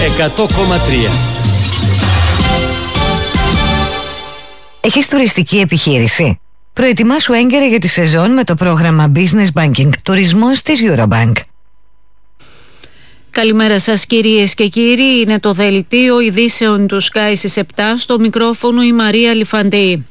100,3. Έχεις τουριστική επιχείρηση? Προετοιμάσου έγκαιρα για τη σεζόν με το πρόγραμμα Business Banking Τουρισμός της Eurobank. Καλημέρα σας κυρίες και κύριοι, είναι το δελτίο ειδήσεων του Sky στις 7, στο μικρόφωνο η Μαρία Λιφαντή.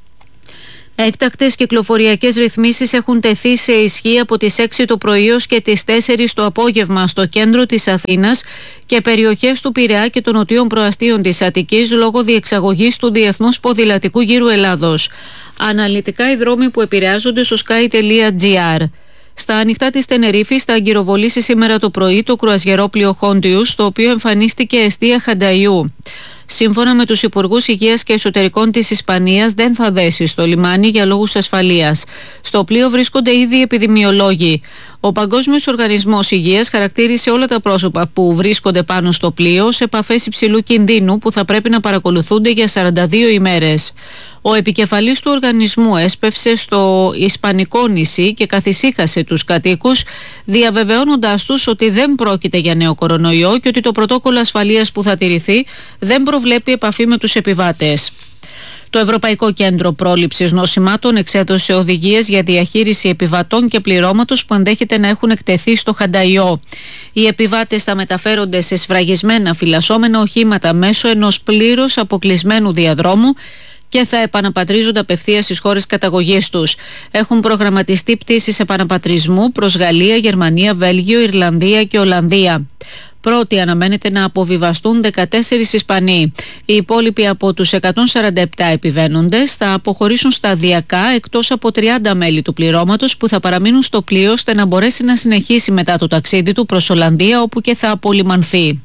Έκτακτες κυκλοφοριακές ρυθμίσεις έχουν τεθεί σε ισχύ από τις 6 το πρωί ως και τις 4 το απόγευμα στο κέντρο της Αθήνας και περιοχές του Πειραιά και των νοτίων προαστίων της Αττικής λόγω διεξαγωγής του Διεθνούς Ποδηλατικού Γύρου Ελλάδος. Αναλυτικά οι δρόμοι που επηρεάζονται στο sky.gr. Στα ανοιχτά της Τενερίφης θα αγκυροβολήσει σήμερα το πρωί το κρουαζιερόπλοιο Χόντιους, στο οποίο εμφανίστηκε εστία Χανταϊού. Σύμφωνα με τους Υπουργούς Υγείας και Εσωτερικών της Ισπανίας, δεν θα δέσει στο λιμάνι για λόγους ασφαλείας. Στο πλοίο βρίσκονται ήδη επιδημιολόγοι. Ο Παγκόσμιος Οργανισμός Υγείας χαρακτήρισε όλα τα πρόσωπα που βρίσκονται πάνω στο πλοίο σε επαφές υψηλού κινδύνου που θα πρέπει να παρακολουθούνται για 42 ημέρες. Ο επικεφαλής του οργανισμού έσπευσε στο Ισπανικό νησί και καθησύχασε τους κατοίκους, διαβεβαιώνοντάς τους ότι δεν πρόκειται για νέο κορονοϊό και ότι το πρωτόκολλο ασφαλείας που θα τηρηθεί δεν προβλέπει επαφή με τους επιβάτες. Το Ευρωπαϊκό Κέντρο Πρόληψης Νοσημάτων εξέδωσε οδηγίες για διαχείριση επιβατών και πληρώματος που ενδέχεται να έχουν εκτεθεί στο Χανταϊό. Οι επιβάτες θα μεταφέρονται σε σφραγισμένα φυλασσόμενα οχήματα μέσω ενός πλήρως αποκλεισμένου διαδρόμου και θα επαναπατρίζονται απευθείας στις χώρες καταγωγής τους. Έχουν προγραμματιστεί πτήσεις επαναπατρισμού προς Γαλλία, Γερμανία, Βέλγιο, Ιρλανδία και Ολλανδία. Πρώτοι αναμένεται να αποβιβαστούν 14 Ισπανοί. Οι υπόλοιποι από τους 147 επιβαίνοντες θα αποχωρήσουν σταδιακά εκτός από 30 μέλη του πληρώματος που θα παραμείνουν στο πλοίο ώστε να μπορέσει να συνεχίσει μετά το ταξίδι του προς Ολλανδία όπου και θα απολυμανθεί.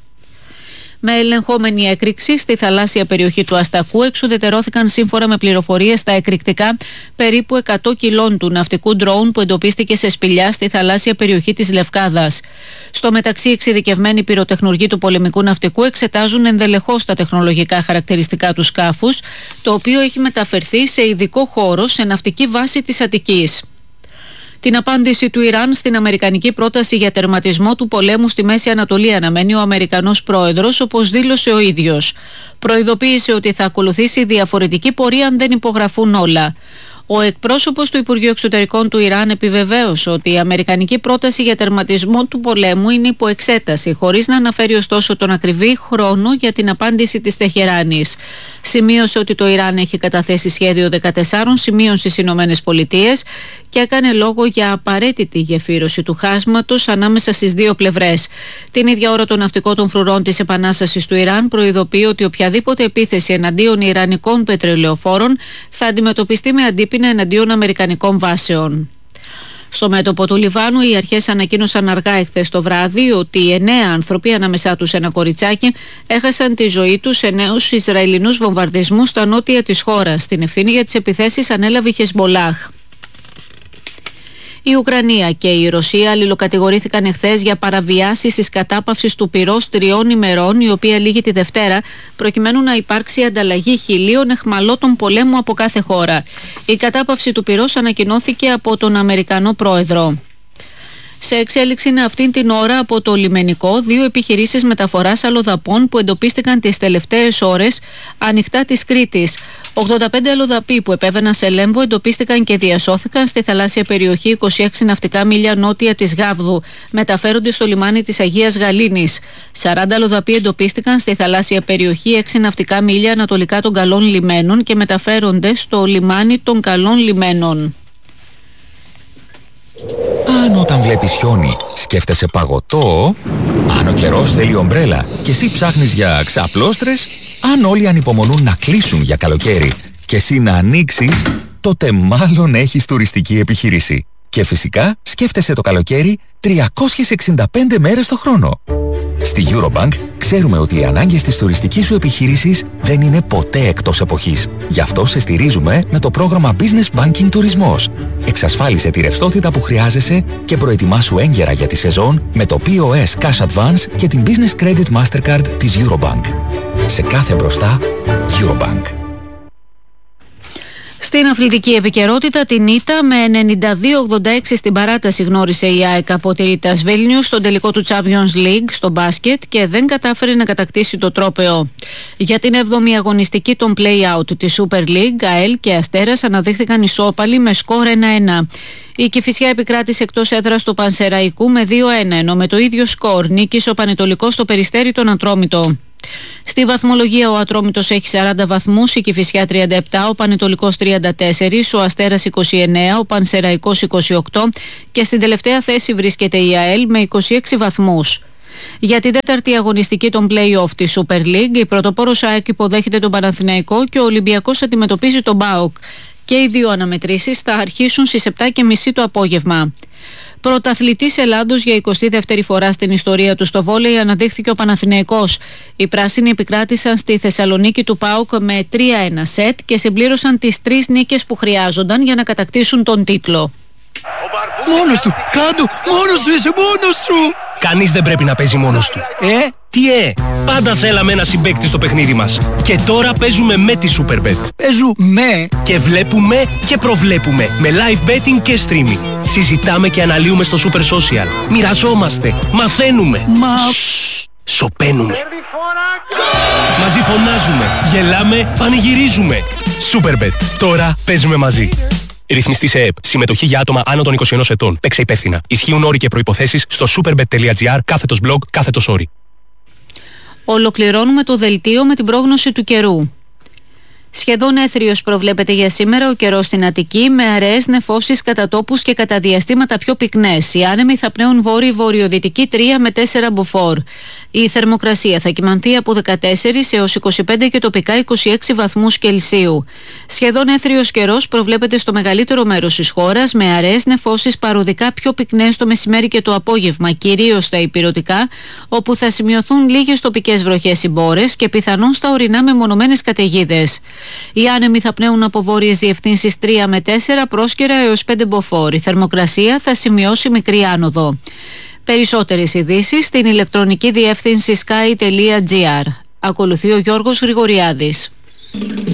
Με ελεγχόμενη έκρηξη στη θαλάσσια περιοχή του Αστακού εξουδετερώθηκαν σύμφωνα με πληροφορίες στα εκρηκτικά περίπου 100 κιλών του ναυτικού ντρόουν που εντοπίστηκε σε σπηλιά στη θαλάσσια περιοχή της Λευκάδας. Στο μεταξύ, εξειδικευμένοι πυροτεχνουργοί του πολεμικού ναυτικού εξετάζουν ενδελεχώς τα τεχνολογικά χαρακτηριστικά του σκάφους, το οποίο έχει μεταφερθεί σε ειδικό χώρο σε ναυτική βάση της Αττικής. Την απάντηση του Ιράν στην αμερικανική πρόταση για τερματισμό του πολέμου στη Μέση Ανατολή αναμένει ο Αμερικανός πρόεδρος, όπως δήλωσε ο ίδιος. Προειδοποίησε ότι θα ακολουθήσει διαφορετική πορεία αν δεν υπογραφούν όλα. Ο εκπρόσωπος του Υπουργείου Εξωτερικών του Ιράν επιβεβαίωσε ότι η αμερικανική πρόταση για τερματισμό του πολέμου είναι υπό εξέταση, χωρίς να αναφέρει ωστόσο τον ακριβή χρόνο για την απάντηση της Τεχεράνης. Σημείωσε ότι το Ιράν έχει καταθέσει σχέδιο 14 σημείων στις Ηνωμένες Πολιτείες και έκανε λόγο για απαραίτητη γεφύρωση του χάσματος ανάμεσα στις δύο πλευρές. Την ίδια ώρα το ναυτικό των φρουρών της Επανάστασης του Ιράν προειδοποιεί ότι οποιαδήποτε επίθεση εναντίον ιρανικών πετρελαιοφόρων θα αντιμετωπιστεί με αντίπεινα εναντίον αμερικανικών βάσεων. Στο μέτωπο του Λιβάνου, οι αρχές ανακοίνωσαν αργά εχθές το βράδυ ότι 9 άνθρωποι, ανάμεσά τους ένα κοριτσάκι, έχασαν τη ζωή τους σε νέους Ισραηλινούς βομβαρδισμούς στα νότια της χώρας. Την ευθύνη για τις επιθέσεις ανέλαβε η Χεσμολάχ. Η Ουκρανία και η Ρωσία αλληλοκατηγορήθηκαν εχθές για παραβιάσεις της κατάπαυσης του πυρός 3 ημερών, η οποία λήγει τη Δευτέρα, προκειμένου να υπάρξει ανταλλαγή 1.000 εχμαλώτων πολέμου από κάθε χώρα. Η κατάπαυση του πυρός ανακοινώθηκε από τον Αμερικανό πρόεδρο. Σε εξέλιξη είναι αυτήν την ώρα από το λιμενικό 2 επιχειρήσεις μεταφοράς αλλοδαπών που εντοπίστηκαν τις τελευταίες ώρες ανοιχτά της Κρήτης. 85 αλλοδαποί που επέβαιναν σε Λέμβο εντοπίστηκαν και διασώθηκαν στη θαλάσσια περιοχή 26 ναυτικά μίλια νότια της Γάβδου. Μεταφέρονται στο λιμάνι της Αγίας Γαλήνης. 40 αλλοδαποί εντοπίστηκαν στη θαλάσσια περιοχή 6 ναυτικά μίλια ανατολικά των Καλών Λιμένων και μεταφέρονται στο λιμάνι των Καλών Λιμένων. Αν όταν βλέπεις χιόνι σκέφτεσαι παγωτό, αν ο καιρός θέλει ομπρέλα και εσύ ψάχνεις για ξαπλώστρες, αν όλοι ανυπομονούν να κλείσουν για καλοκαίρι και εσύ να ανοίξεις, τότε μάλλον έχεις τουριστική επιχείρηση. Και φυσικά σκέφτεσαι το καλοκαίρι 365 μέρες το χρόνο. Στη Eurobank ξέρουμε ότι οι ανάγκες της τουριστικής σου επιχείρησης δεν είναι ποτέ εκτός εποχής. Γι' αυτό σε στηρίζουμε με το πρόγραμμα Business Banking Τουρισμός. Εξασφάλισε τη ρευστότητα που χρειάζεσαι και προετοιμάσου έγκαιρα για τη σεζόν με το POS Cash Advance και την Business Credit Mastercard της Eurobank. Σε κάθε μπροστά, Eurobank. Στην αθλητική επικαιρότητα, την ήττα με 92-86 στην παράταση γνώρισε η ΑΕΚ από τη Ρίτας Βίλνιους στον τελικό του Champions League στο μπάσκετ και δεν κατάφερε να κατακτήσει το τρόπαιο. Για την 7η αγωνιστική των play-out της Super League, ΑΕΛ και Αστέρας αναδείχθηκαν ισόπαλοι με σκορ 1-1. Η Κηφισιά επικράτησε εκτός έδρας του Πανσεραϊκού με 2-1, ενώ με το ίδιο σκορ νίκησε ο Πανετολικός στο Περιστέρι τον Ατρόμητο. Στη βαθμολογία ο Ατρόμητος έχει 40 βαθμούς, η Κηφισιά 37, ο Πανετολικός 34, ο Αστέρας 29, ο Πανσεραϊκός 28 και στην τελευταία θέση βρίσκεται η ΑΕΛ με 26 βαθμούς. Για την τέταρτη αγωνιστική των play-off της Super League, η πρωτοπόρος ΑΕΚ υποδέχεται τον Παναθηναϊκό και ο Ολυμπιακός αντιμετωπίζει τον ΠΑΟΚ. Και οι δύο αναμετρήσεις θα αρχίσουν στις 7:30 το απόγευμα. Πρωταθλητής Ελλάδος για 22η φορά στην ιστορία του στο βόλεϊ αναδείχθηκε ο Παναθηναϊκός. Οι πράσινοι επικράτησαν στη Θεσσαλονίκη του ΠΑΟΚ με 3-1 σετ και συμπλήρωσαν τις 3 νίκες που χρειάζονταν για να κατακτήσουν τον τίτλο. Μόνος του! Κάντο! Μόνος σου είσαι! Μόνος σου! Κανείς δεν πρέπει να παίζει μόνος του. Τι πάντα θέλαμε ένα συμπαίκτη στο παιχνίδι μας. Και τώρα παίζουμε με τη Superbet. Παίζουμε! Και βλέπουμε και προβλέπουμε με live betting και streaming. Συζητάμε και αναλύουμε στο Super Social. Μοιραζόμαστε, μαθαίνουμε. Σωπαίνουμε. Μαζί φωνάζουμε, γελάμε, πανηγυρίζουμε. Superbet. Τώρα παίζουμε μαζί. Ρυθμιστή σε ΕΕΠ. Συμμετοχή για άτομα άνω των 21 ετών. Παίξε υπεύθυνα. Ισχύουν όροι και προϋποθέσεις στο superbet.gr/blog/όροι. Ολοκληρώνουμε το δελτίο με την πρόγνωση του καιρού. Σχεδόν έθριος προβλέπεται για σήμερα ο καιρός στην Αττική, με αραιές νεφώσεις κατά τόπους και κατά διαστήματα πιο πυκνές. Οι άνεμοι θα πνέουν βόρειο-βορειοδυτική 3 με 4 μποφόρ. Η θερμοκρασία θα κυμανθεί από 14 έως 25 και τοπικά 26 βαθμούς Κελσίου. Σχεδόν έθριος καιρός προβλέπεται στο μεγαλύτερο μέρος της χώρας, με αραιές νεφώσεις παροδικά πιο πυκνές το μεσημέρι και το απόγευμα, κυρίως στα ηπειρωτικά, όπου θα σημειωθούν λίγες τοπικές βροχές ή μπόρες και πιθανόν στα ορεινά μεμονωμένες καταιγίδες. Οι άνεμοι θα πνέουν από βόρειες διευθύνσεις 3 με 4, πρόσκαιρα έως 5 μποφόρ. Η θερμοκρασία θα σημειώσει μικρή άνοδο. Περισσότερες ειδήσεις στην ηλεκτρονική διεύθυνση sky.gr. Ακολουθεί ο Γιώργος Γρηγοριάδης.